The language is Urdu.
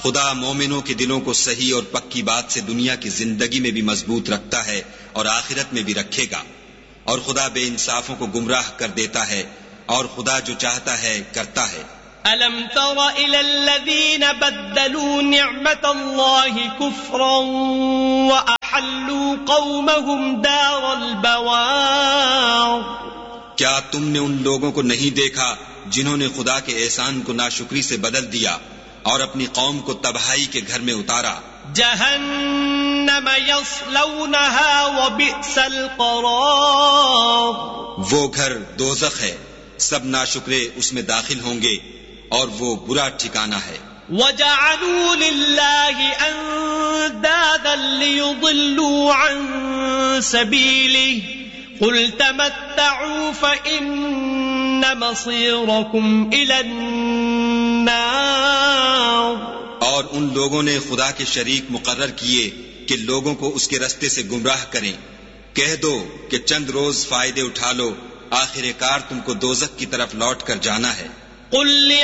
خدا مومنوں کے دلوں کو صحیح اور پکی بات سے دنیا کی زندگی میں بھی مضبوط رکھتا ہے اور آخرت میں بھی رکھے گا، اور خدا بے انصافوں کو گمراہ کر دیتا ہے، اور خدا جو چاہتا ہے کرتا ہے۔ أَلَمْ تَرَ إِلَى الَّذِينَ بَدَّلُوا نِعْمَةَ اللَّهِ كُفْرًا وَأَحَلُّوا قَوْمَهُمْ دَارَ الْبَوَارِ؟ کیا تم نے ان لوگوں کو نہیں دیکھا جنہوں نے خدا کے احسان کو ناشکری سے بدل دیا اور اپنی قوم کو تباہی کے گھر میں اتارا؟ جہنم یصلونها وبئس القرار، وہ گھر دوزخ ہے، سب ناشکرے اس میں داخل ہوں گے اور وہ برا ٹھکانہ ہے۔ وَجَعَلُوا لِلَّهِ أَندَادًا لِيُضِلُّوا عَن سَبِيلِهِ قُلْ تَمَتَّعُوا فَإِنَّ مَصِيرَكُمْ إِلَى النَّارِ۔ اور ان لوگوں نے خدا کے شریک مقرر کیے کہ لوگوں کو اس کے رستے سے گمراہ کریں، کہہ دو کہ چند روز فائدے اٹھا لو، آخر کار تم کو دوزخ کی طرف لوٹ کر جانا ہے۔ قُلْ